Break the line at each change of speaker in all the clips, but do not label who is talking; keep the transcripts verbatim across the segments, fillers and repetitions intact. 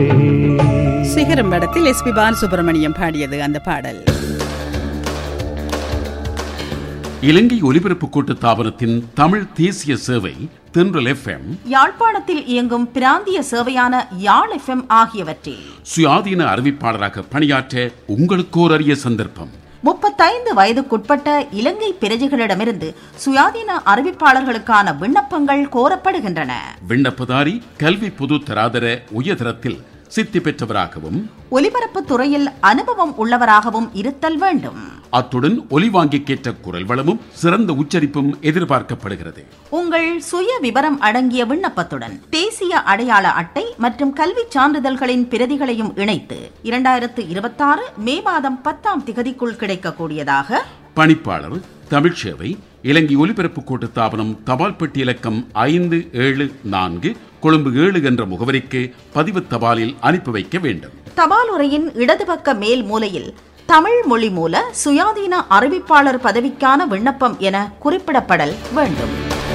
காற்றே.
சிகரம் படத்தில் எஸ் பி பாலசுப்ரமணியம் பாடியது அந்த பாடல்.
இலங்கை ஒலிபரப்பு கூட்டு தாபனத்தின் தமிழ் தேசிய சேவை தென்றல் எஃப்எம்,
யாழ்ப்பாணத்தில் இயங்கும் பிராந்திய சேவையான யாழ் எஃப்எம் ஆகியவற்றில்
சுயாதீன அறிவிப்பாளராக பணியாற்ற உங்களுக்கு ஒரு அரிய சந்தர்ப்பம்.
முப்பத்தைந்து வயதுக்குட்பட்ட இலங்கை பிரஜைகளிடமிருந்து சுயாதீன அறிவிப்பாளர்களுக்கான விண்ணப்பங்கள் கோரப்படுகின்றன.
விண்ணப்பதாரி கல்வி பொது தராதர உயர்தரத்தில் சித்தி பெற்றவராகவும்
ஒலிபரப்பு துறையில் அனுபவம் உள்ளவராகவும் இருத்தல் வேண்டும்.
அத்துடன் ஒலிவாங்கிக்கேற்ற குரல் வளமும் சிறந்த உச்சரிப்பும் எதிர்பார்க்கப்படுகிறது.
உங்கள் சுய விவரம் அடங்கிய விண்ணப்பத்துடன் தேசிய அடையாள அட்டை மற்றும் கல்வி சான்றிதழ்களின் பிரதிகளையும் இணைத்து இரண்டாயிரத்து இருபத்தி ஆறு மே மாதம் பத்தாம் திகதிக்குள் கிடைக்கக்கூடியதாக
பணிப்பாளர் தமிழ் சேவை இலங்கை ஒலிபரப்பு கூட்டு தாபனம் தபால் பெட்டி இலக்கம் ஐந்து ஏழு நான்கு கொழும்பு ஏழு என்ற முகவரிக்கு பதிவு தபாலில் அனுப்பி வைக்க வேண்டும்.
தபால் உரையின் இடது பக்க மேல் மூலையில் தமிழ் மொழி மூல சுயாதீன அறிவிப்பாளர் பதவிக்கான விண்ணப்பம் என குறிப்பிடப்படல் வேண்டும்.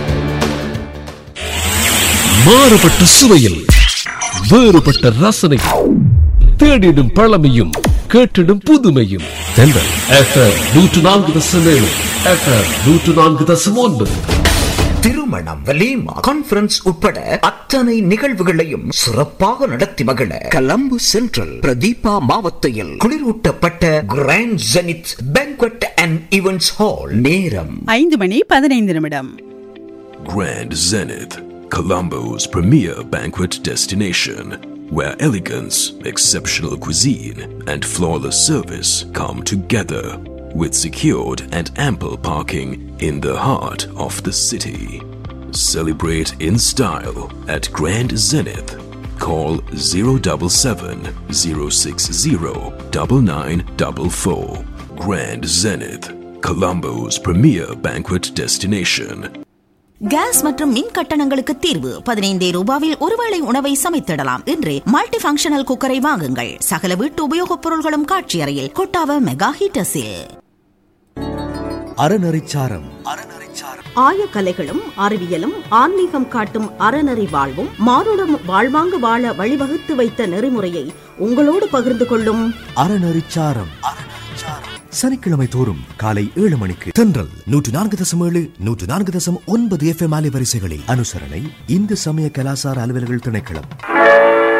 மாறுபட்ட சுவையில் வேறுபட்ட ரசனை, தேடிடும் பழமையும் கேட்டிடும் புதுமையும். நூற்று நான்கு தசம் ஏழு நூற்று நான்கு தசம் ஒன்பது.
திருமணம், வலீமா, கான்ஃபரன்ஸ் உட்பட அத்தனை நிகழ்வுகளையும் சிறப்பாக நடத்தி மகிழ கொலம்பு சென்ட்ரல் பிரதீபா மாவட்டத்தில் குளிரூட்டப்பட்ட grand zenith banquet and events hall. நேரம்
ஐந்து மணி பதினைந்து நிமிடம்.
Grand Zenith, Colombo's premier banquet destination, where elegance, exceptional cuisine, and flawless service come together, with secured and ample parking in the heart of the city. Celebrate in style at Grand Zenith. Call zero seven seven, zero six zero, nine nine four four. Grand Zenith, Colombo's premier banquet destination.
Case மற்றும் மின் கட்டணங்களுக்கு தீர்வு. பதினைந்தே ரூபாவில் ஒருவேளை உணவை சமைத்திடலாம் என்று multi functional குக்கரை வாங்குங்கள். சகல வீட்டு உபயோகப் பொருள்களும் காட்சி அறையில் கொட்டாவ மெகா ஹீட்டர்ஸில்.
அறநெறிச்சாரம்.
ஆயக்கலைகளும் அறிவியலும் ஆன்மீகம் காட்டும் அறநெறி வாழ்வும் மானுடம் வாழ்வாங்கு வாழ வழிவகுத்து வைத்த நெறிமுறையை உங்களோடு பகிர்ந்து கொள்ளும்
அறநெறிச்சாரம். சனிக்கிழமை தோறும் காலை ஏழு மணிக்கு தென்றல் நூற்று நான்கு தசம் ஏழு நூற்று நான்கு தசம் ஒன்பது எஃப் எம் அலைவரிசைகளில். அனுசரணை இந்து சமய கலாசார அலுவலர்கள் திணைக்களம்.